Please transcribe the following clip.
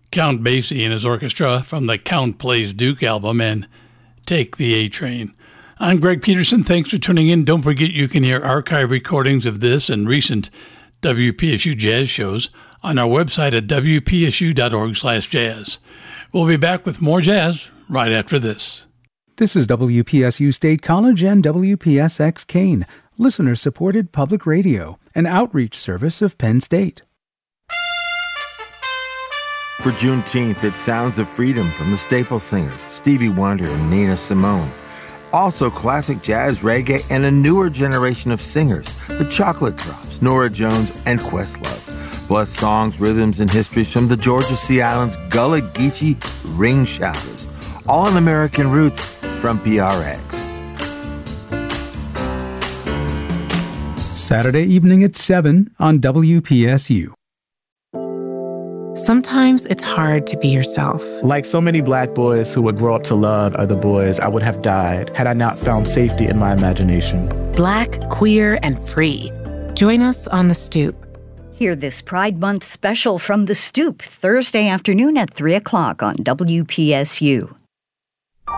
Count Basie and his orchestra from the Count Plays Duke album and Take the A-Train. I'm Greg Peterson. Thanks for tuning in. Don't forget you can hear archive recordings of this and recent WPSU Jazz shows on our website at wpsu.org/jazz. We'll be back with more jazz right after this. This is WPSU State College and WPSX Kane, listener-supported public radio, an outreach service of Penn State. For Juneteenth, it's Sounds of Freedom from the Staple Singers, Stevie Wonder and Nina Simone. Also classic jazz, reggae, and a newer generation of singers, the Chocolate Drops, Norah Jones, and Questlove. Plus songs, rhythms, and histories from the Georgia Sea Islands Gullah Geechee Ring Shouters. All in American roots from PRX. Saturday evening at 7 on WPSU. Sometimes it's hard to be yourself. Like so many black boys who would grow up to love other boys, I would have died had I not found safety in my imagination. Black, queer, and free. Join us on The Stoop. Hear this Pride Month special from The Stoop Thursday afternoon at 3 o'clock on WPSU.